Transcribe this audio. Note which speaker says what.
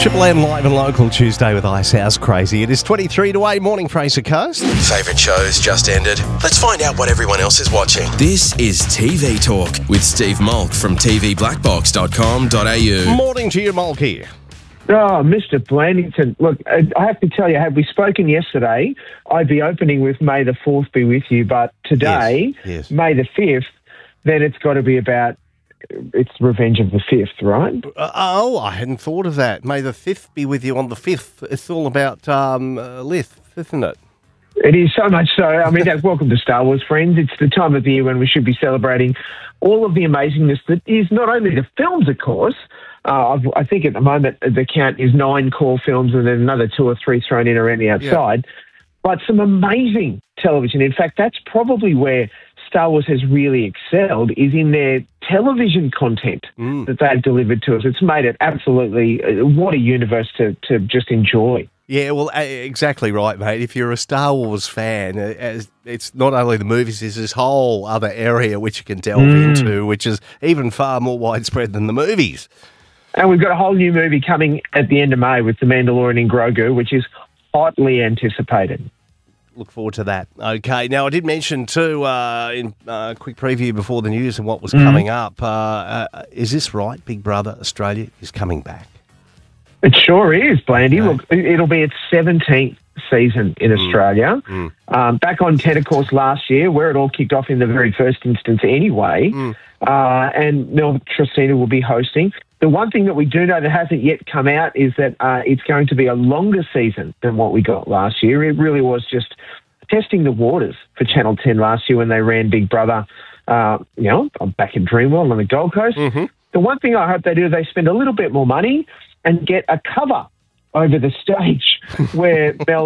Speaker 1: Triple M live and local Tuesday with Icehouse Crazy. It is 23 to 8, morning Fraser Coast.
Speaker 2: Favourite shows just ended. Let's find out what everyone else is watching.
Speaker 3: This is TV Talk with Steve Malk from tvblackbox.com.au.
Speaker 1: Morning to you, Malky.
Speaker 4: Oh, Mr. Blandington. Look, I have to tell you, had we spoken yesterday, I'd be opening with May the 4th be with you. But today,
Speaker 1: Yes.
Speaker 4: May the 5th, then it's got to be about, it's Revenge of the 5th, right?
Speaker 1: I hadn't thought of that. May the 5th be with you on the 5th. It's all about Lith, isn't it?
Speaker 4: It is so much so. I mean, welcome to Star Wars, friends. It's the time of the year when we should be celebrating all of the amazingness that is not only the films, of course. I think at the moment the count is 9 core films and then another 2 or 3 thrown in around the outside. Yeah. But some amazing television. In fact, that's probably where Star Wars has really excelled, is in their television content that they've delivered to us. It's made it absolutely, what a universe to just enjoy.
Speaker 1: Yeah, well, exactly right, mate. If you're a Star Wars fan, it's not only the movies, there's this whole other area which you can delve into, which is even far more widespread than the movies.
Speaker 4: And we've got a whole new movie coming at the end of May with The Mandalorian and Grogu, which is hotly anticipated.
Speaker 1: Look forward to that. Okay, now I did mention too in a quick preview before the news and what was coming up. Is this right? Big Brother Australia is coming back.
Speaker 4: It sure is, Blandy. Okay. Look, it'll be its 17th season in Australia. Back on 10, of course, last year, where it all kicked off in the very first instance anyway. And Mel Tristina will be hosting. The one thing that we do know that hasn't yet come out is that it's going to be a longer season than what we got last year. It really was just testing the waters for Channel 10 last year when they ran Big Brother, back in Dreamworld on the Gold Coast. The one thing I hope they do is they spend a little bit more money and get a cover over the stage where Mel